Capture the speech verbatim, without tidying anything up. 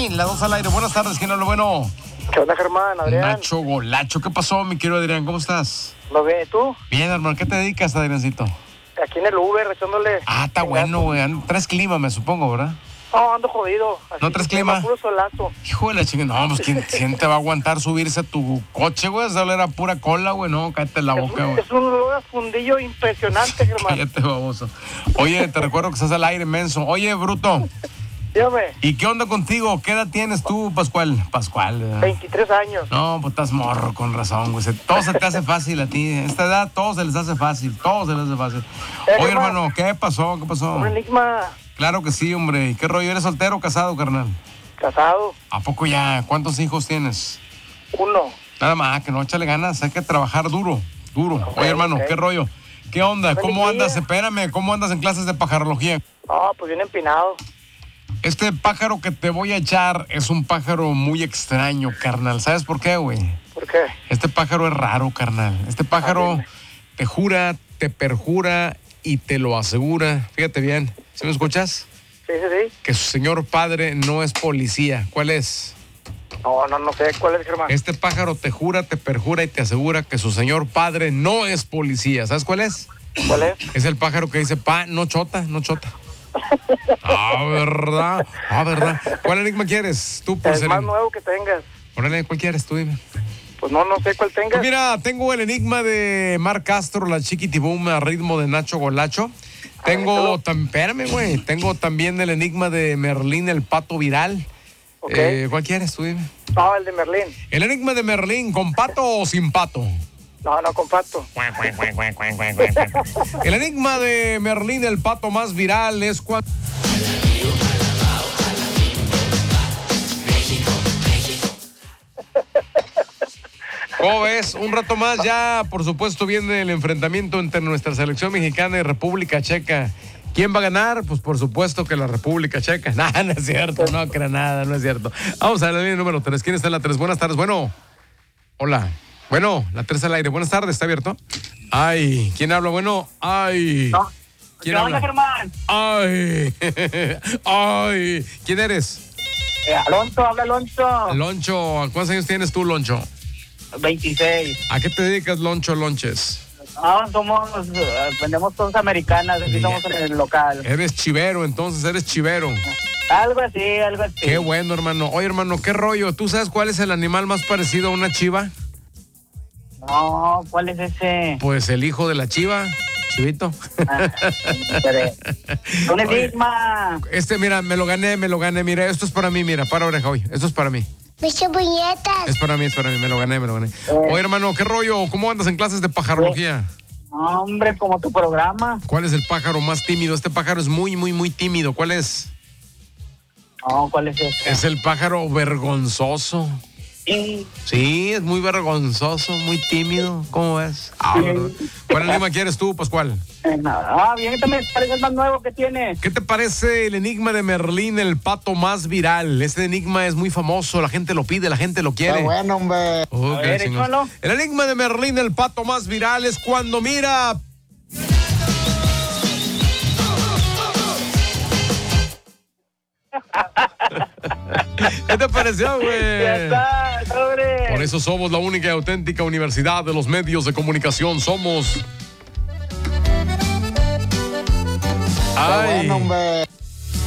Hey, la dos al aire. Buenas tardes, ¿quién habla? Bueno. ¿Qué onda, Germán? Adrián. Nacho Golacho. ¿Qué pasó, mi querido Adrián? ¿Cómo estás? ¿Lo ve tú? Bien, hermano. ¿Qué te dedicas, Adriancito? Aquí en el Uber, echándole... Ah, está bueno, güey. Traes clima, me supongo, ¿verdad? No, ando jodido. Así ¿No traes que clima? puro solazo. Hijo de la chingada. No, pues ¿quién, ¿quién te va a aguantar subirse a tu coche, güey? Esa era pura cola, güey. No, cállate la boca, güey. Es un olor a fundillo impresionante, Germán. Cállate, baboso. Oye, te recuerdo que estás al aire, menso. Oye, bruto. Dígame. ¿Y qué onda contigo? ¿Qué edad tienes tú, Pascual? Pascual, ¿verdad? veintitrés años. No, pues estás morro, con razón, güey. Se- Todo se te hace fácil a ti. A esta edad todo se les hace fácil. Todo se les hace fácil. Eh, Oye, hermano. hermano, ¿qué pasó? ¿Qué pasó? Un enigma Claro que sí, hombre. ¿Qué rollo? ¿Eres soltero o casado, carnal? casado. ¿A poco ya? ¿Cuántos hijos tienes? Uno. Nada más, que no échale ganas. Hay que trabajar duro, duro. Oye, hermano, ok. ¿qué rollo? ¿Qué onda? Feliz ¿Cómo andas? día. Espérame, ¿cómo andas en clases de pajarología? No, pues bien empinado. Este pájaro que te voy a echar es un pájaro muy extraño, carnal. ¿Sabes por qué, güey? ¿Por qué? Este pájaro es raro, carnal. Este pájaro dime. te jura, te perjura y te lo asegura. Fíjate bien, ¿sí me escuchas? Sí, sí, sí. Que su señor padre no es policía. ¿Cuál es? No, no, no sé. ¿Cuál es, Germán? Este pájaro te jura, te perjura y te asegura que su señor padre no es policía. ¿Sabes cuál es? ¿Cuál es? Es el pájaro que dice, pa, no chota, no chota. Ah, ¿verdad? Ah, ¿verdad? ¿Cuál enigma quieres? Tú, por El ser... más nuevo que tengas. Órale, ¿cuál quieres? Tú dime. Pues no, no sé cuál Pues tengas. mira, tengo el enigma de Mar Castro, la Chiquitibum, a ritmo de Nacho Golacho. Tengo, tam- espérame, güey. Tengo también el enigma de Merlín, el pato viral. Ok. Eh, ¿Cuál quieres? Tú dime. No, el de Merlín. El enigma de Merlín, ¿con pato o sin pato? No, no, compacto. El enigma de Merlín, el pato más viral, es cuando... ¿Cómo ves? Un rato más ya, por supuesto, viene el enfrentamiento entre nuestra selección mexicana y República Checa. ¿Quién va a ganar? Pues por supuesto que la República Checa. No, no es cierto, no crea nada, no es cierto. Vamos a la línea número tres. ¿Quién está en la tres? Buenas tardes. Bueno. Hola. Bueno, la tres al aire. Buenas tardes, ¿está abierto? Ay, ¿quién habla? Bueno, ay. No. ¿Quién ¿Qué habla? onda, Germán? Ay. Ay. ¿Quién eres? Eh, Alonso, habla Alonso. Loncho. ¿Cuántos años tienes tú, Loncho? veintiséis. ¿A qué te dedicas, Loncho Lonches? Ah, somos, eh, vendemos cosas americanas, aquí estamos en el local. Eres chivero, entonces eres chivero. Algo así, algo así. Qué bueno, hermano. Oye, hermano, ¿qué rollo? ¿Tú sabes cuál es el animal más parecido a una chiva? No, ¿cuál es ese? Pues el hijo de la chiva, chivito. Ah, pero- un enigma. Este, mira, me lo gané, me lo gané. Mira, esto es para mí, mira, para oreja hoy. Esto es para mí. Muchas puñetas. Es para mí, es para mí, me lo gané, me lo gané. Oye, hermano, ¿qué rollo? ¿Cómo andas en clases de pajarología? No, hombre, como tu programa. ¿Cuál es el pájaro más tímido? Este pájaro es muy, muy, muy tímido. ¿Cuál es? No, ¿cuál es ese? Es el pájaro vergonzoso. Sí. Sí, es muy vergonzoso, muy tímido. ¿Cómo ves? Ah, ¿verdad? ¿Cuál enigma quieres tú, Pascual? Eh, nada. Ah, bien, también parece el más nuevo que tiene. ¿Qué te parece el enigma de Merlín, el pato más viral? Este enigma es muy famoso, la gente lo pide, la gente lo quiere. Está bueno, hombre. Oh, A qué ver, chingón. échalo. El enigma de Merlín, el pato más viral, es cuando mira... ¿Qué te pareció, Ya güey? está, sobre. Por eso somos la única y auténtica universidad de los medios de comunicación. Somos... Está Ay, bueno, hombre.